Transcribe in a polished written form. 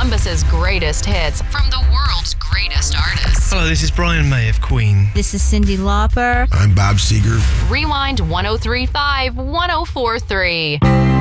Columbus's greatest hits from the world's greatest artists. Hello, this is Brian May of Queen. This is Cyndi Lauper. I'm Bob Seger. Rewind 1035 1043.